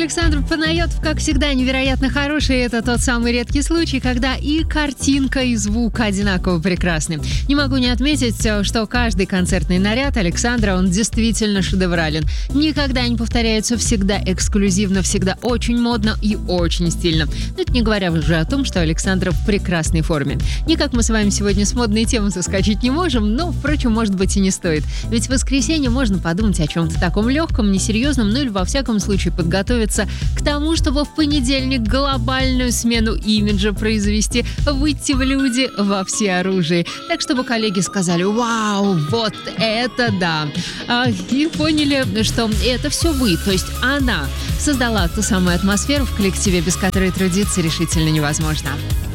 Александр Панайотов, как всегда, невероятно хороший. Это тот самый редкий случай, когда и картинка, и звук одинаково прекрасны. Не могу не отметить, что каждый концертный наряд Александра, он действительно шедеврален. Никогда не повторяется, всегда эксклюзивно, всегда очень модно и очень стильно. Но это не говоря уже о том, что Александр в прекрасной форме. Никак мы с вами сегодня с модной темы соскочить не можем, но, впрочем, может быть и не стоит. Ведь в воскресенье можно подумать о чем-то таком легком, несерьезном, ну или во всяком случае подготовиться к тому, чтобы в понедельник глобальную смену имиджа произвести, выйти в люди во всеоружии. Так, чтобы коллеги сказали: «Вау, вот это да!» И поняли, что это все вы, то есть она создала ту самую атмосферу в коллективе, без которой трудиться решительно невозможно.